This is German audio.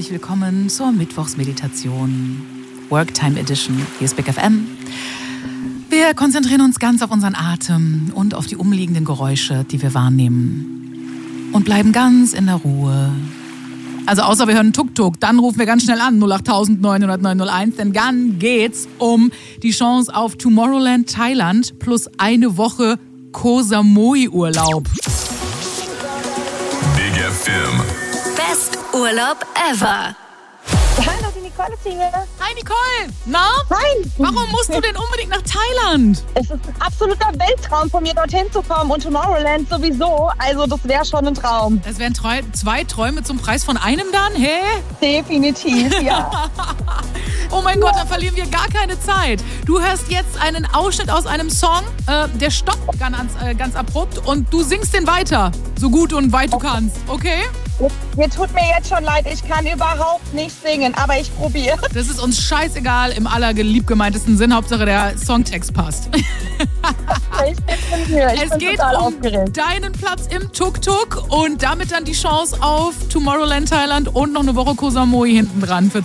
herzlich willkommen zur Mittwochsmeditation Worktime Edition. Hier ist Big FM. Wir konzentrieren uns ganz auf unseren Atem und auf die umliegenden Geräusche, die wir wahrnehmen. Und bleiben ganz in der Ruhe. Also außer wir hören Tuk-Tuk, dann rufen wir ganz schnell an, 08000 900 901, denn dann geht's um die Chance auf Tomorrowland Thailand plus eine Woche Koh Samui-Urlaub. Big FM. Best Urlaub ever. Hallo, die Nicole ist hier. Hi Nicole! Na? Hi. Warum musst du denn unbedingt nach Thailand? Es ist ein absoluter Welttraum von mir, dorthin zu kommen und Tomorrowland sowieso. Also das wäre schon ein Traum. Das wären zwei Träume zum Preis von einem dann? Hä? Definitiv, ja. Oh mein Gott, da verlieren wir gar keine Zeit. Du hörst jetzt einen Ausschnitt aus einem Song, der stoppt ganz abrupt und du singst den weiter, so gut und weit du kannst, okay? Mir tut mir jetzt schon leid, ich kann überhaupt nicht singen, aber ich probiere. Das ist uns scheißegal im liebgemeintesten Sinn, Hauptsache der Songtext passt. Es geht um deinen Platz im Tuk-Tuk und damit dann die Chance auf Tomorrowland Thailand und noch eine Woche Koh Samui hinten dran für